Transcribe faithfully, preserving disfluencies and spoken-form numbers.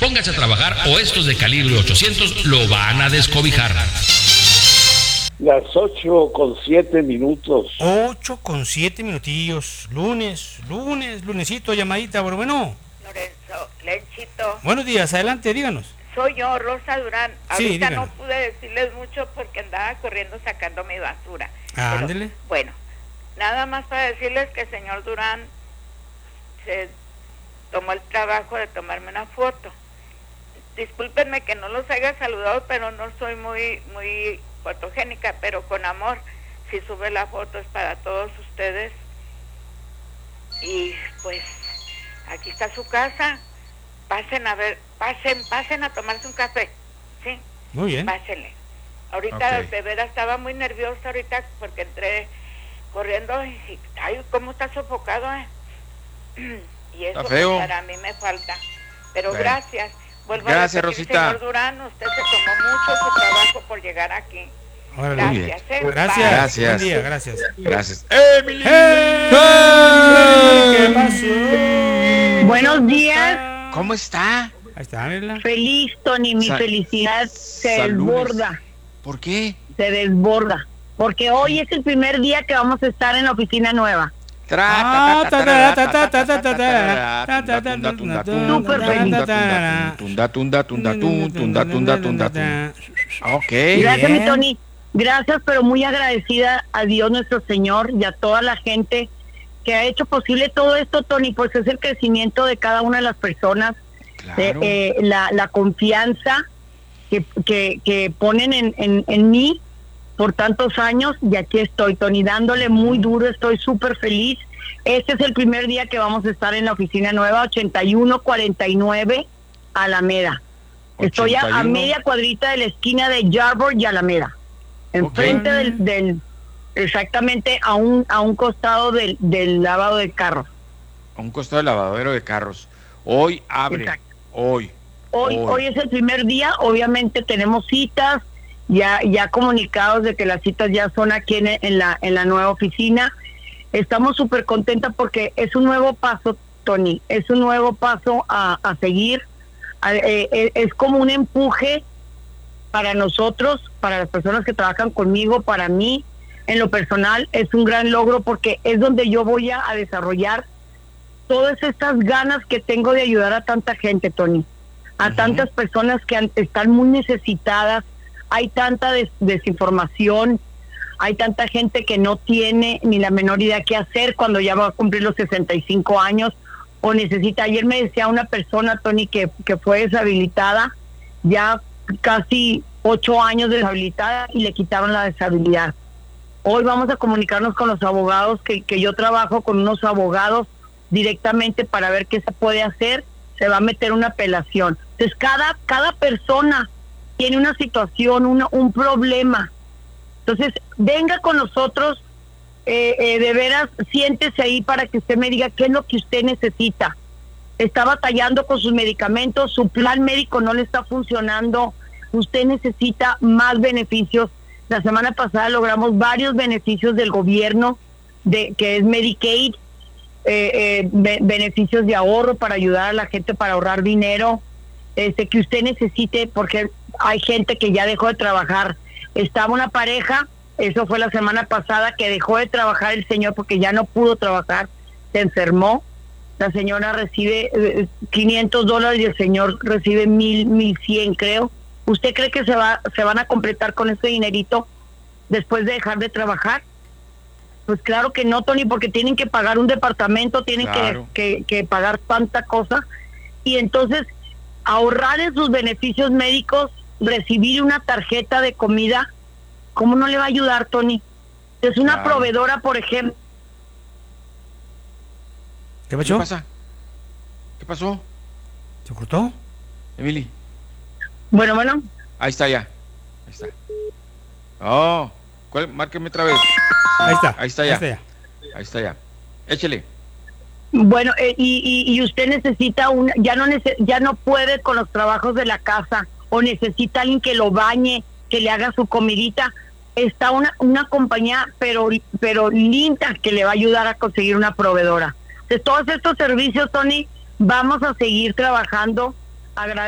póngase a trabajar o estos de calibre ochocientos lo van a descobijar. Las ocho con siete minutos. Ocho con siete minutillos. Lunes, lunes, lunesito, llamadita, bueno, bueno. Lorenzo, Lenchito. Buenos días, adelante, díganos. Soy yo, Rosa Durán. Sí, Ahorita díganos. no pude decirles mucho porque andaba corriendo sacando mi basura. Ah, Pero, ándele. bueno, nada más para decirles que el señor Durán se tomó el trabajo de tomarme una foto. Discúlpenme que no los haya saludado, pero no soy muy muy fotogénica, pero con amor. Si sube la foto es para todos ustedes. Y pues aquí está su casa. Pasen a ver, pasen, pasen a tomarse un café. ¿Sí? Muy bien. Pásenle. Ahorita Okay. de veras estaba muy nerviosa ahorita porque entré corriendo y, y ay, cómo está sofocado, eh. Y eso Está feo. para mí me falta. Pero Bueno. gracias. Vuelvo Gracias, a repetir, Rosita. señor Durán, usted se tomó mucho su trabajo por llegar aquí. Órale. Muy bien. Gracias, eh. Gracias. Gracias. Buen día, gracias. Gracias. ¡Emily! ¡Hey! ¿Qué pasó? Buenos días. ¿Cómo está? Ahí está, mírala. Feliz, Tony, mi Sa- felicidad se saludes. desborda, ¿Por qué? se desborda, porque hoy es el primer día que vamos a estar en la oficina nueva. Ah, ta, ta, ta, ta, ta, ta, ta, ta, ta, ta, Tunda, tunda, ta, Súper tunda, feliz. tunda, tunda, tunda, tunda, tunda, tunda, tunda, tunda. Ok. Gracias, mi bien. Tony. Gracias, pero muy agradecida a Dios nuestro Señor y a toda la gente que ha hecho posible todo esto, Tony, pues es el crecimiento de cada una de las personas, Claro. eh, eh, la, la confianza que, que, que ponen en, en, en mí por tantos años, y aquí estoy, Tony, dándole muy duro, estoy súper feliz. Este es el primer día que vamos a estar en la oficina nueva, ochenta y uno cuarenta y nueve Alameda. Estoy a, a ochenta y uno. media cuadrita de la esquina de Yarborough y Alameda, enfrente del, del, exactamente a un, a un costado del, del lavado de carros. A un costado del lavadero de carros. Hoy abre. Exacto. Hoy. Hoy, hoy es el primer día, obviamente tenemos citas, ya ya comunicados de que las citas ya son aquí en, en la en la nueva oficina. Estamos súper contentas porque es un nuevo paso, Tony, es un nuevo paso a, a seguir. A- eh, eh, es como un empuje para nosotros, para las personas que trabajan conmigo, para mí, en lo personal, es un gran logro porque es donde yo voy a, a desarrollar todas estas ganas que tengo de ayudar a tanta gente, Tony, a Ujú. tantas personas que han- están muy necesitadas. Hay tanta des- desinformación, hay tanta gente que no tiene ni la menor idea qué hacer cuando ya va a cumplir los sesenta y cinco años o necesita. Ayer me decía una persona, Tony, que, que fue deshabilitada, ya casi ocho años deshabilitada y le quitaron la deshabilidad. Hoy vamos a comunicarnos con los abogados, que, que yo trabajo con unos abogados directamente para ver qué se puede hacer. Se va a meter una apelación. Entonces cada, cada persona tiene una situación, una, un problema. Entonces venga con nosotros, eh, eh, de veras, siéntese ahí para que usted me diga qué es lo que usted necesita. Está batallando con sus medicamentos, su plan médico no le está funcionando, usted necesita más beneficios. La semana pasada logramos varios beneficios del gobierno, de que es Medicaid, eh, eh, be- beneficios de ahorro para ayudar a la gente para ahorrar dinero, este que usted necesite, porque hay gente que ya dejó de trabajar. Estaba una pareja, eso fue la semana pasada, que dejó de trabajar el señor porque ya no pudo trabajar, se enfermó. La señora recibe eh, quinientos dólares y el señor recibe mil, mil cien, creo. ¿Usted cree que se va, se van a completar con ese dinerito después de dejar de trabajar? Pues claro que no, Tony, porque tienen que pagar un departamento, tienen Claro. que, que, que pagar tanta cosa. Y entonces, ahorrar en sus beneficios médicos, recibir una tarjeta de comida, ¿cómo no le va a ayudar, Tony? Es una Claro. proveedora, por ejemplo. ¿Qué ¿Qué pasó? pasa? ¿Qué pasó, ¿Se cortó? Emily? Bueno, bueno, Ahí está ya. Ahí está. Oh, ¿cuál? Márqueme otra vez. Ahí está. Ahí está ya. Ahí está ya. Ahí está ya. Échele. bueno, eh, y, y, y usted necesita un, ya no nece- ya no puede con los trabajos de la casa, o necesita alguien que lo bañe, que le haga su comidita. Está una, una compañía, pero, pero linda, que le va a ayudar a conseguir una proveedora. De todos estos servicios, Tony, vamos a seguir trabajando. Agra-